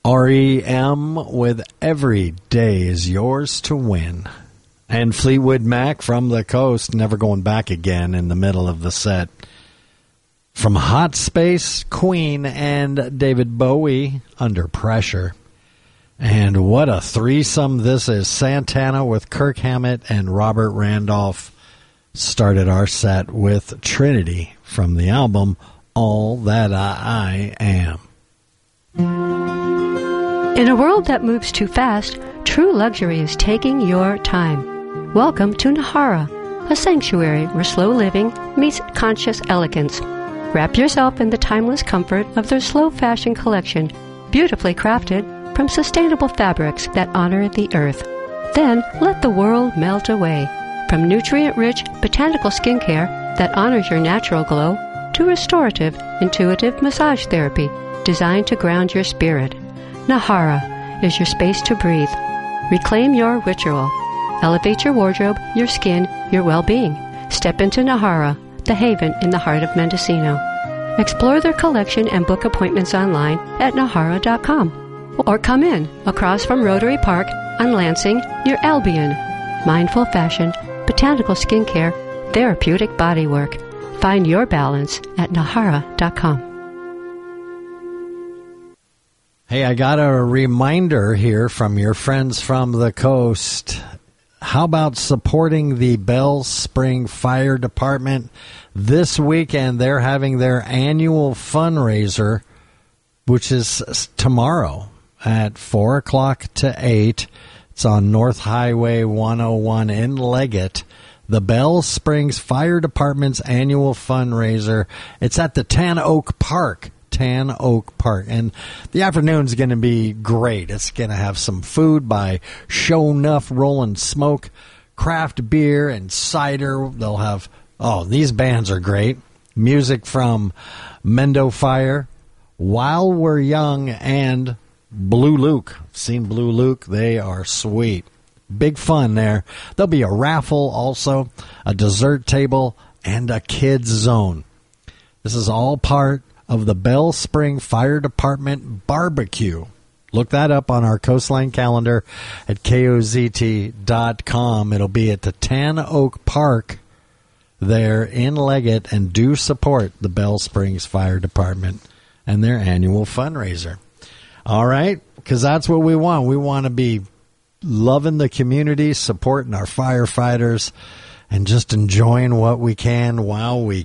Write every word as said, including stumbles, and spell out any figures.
R E M with Every Day Is Yours to Win. And Fleetwood Mac from the Coast, Never Going Back Again in the middle of the set. From Hot Space, Queen, and David Bowie, Under Pressure. And what a threesome this is. Santana with Kirk Hammett and Robert Randolph started our set with Trinity from the album All That I, I Am. In a world that moves too fast, true luxury is taking your time. Welcome to Nahara, a sanctuary where slow living meets conscious elegance. Wrap yourself in the timeless comfort of their slow fashion collection, beautifully crafted from sustainable fabrics that honor the earth. Then let the world melt away. From nutrient-rich botanical skincare that honors your natural glow to restorative, intuitive massage therapy designed to ground your spirit. Nahara is your space to breathe. Reclaim your ritual. Elevate your wardrobe, your skin, your well-being. Step into Nahara, the haven in the heart of Mendocino. Explore their collection and book appointments online at nahara dot com. Or come in across from Rotary Park on Lansing near Albion. Mindful fashion, botanical skincare, therapeutic bodywork. Find your balance at nahara dot com. Hey, I got a reminder here from your friends from the coast. How about supporting the Bell Spring Fire Department? This weekend, they're having their annual fundraiser, which is tomorrow at four o'clock to eight. It's on North Highway one oh one in Leggett. The Bell Springs Fire Department's annual fundraiser. It's at the Tan Oak Park. Tan Oak Park. And the afternoon's going to be great. It's going to have some food by Show Nuff Rollin' Smoke, craft beer and cider. They'll have, oh, these bands are great. Music from Mendo Fire, While We're Young, and Blue Luke. Seen Blue Luke? They are sweet. Big fun there. There'll be a raffle also, a dessert table, and a kids zone. This is all part of the Bell Spring Fire Department barbecue. Look that up on our Coastline calendar at K O Z T dot com. It'll be at the Tan Oak Park there in Leggett, and do support the Bell Springs Fire Department and their annual fundraiser. All right? Because that's what we want. We want to be loving the community, supporting our firefighters, and just enjoying what we can while we